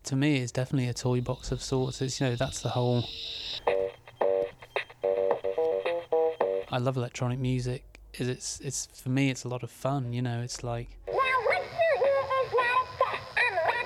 to me, it's definitely a toy box of sorts. It's, that's the whole. I love electronic music. It's for me, it's a lot of fun. It's like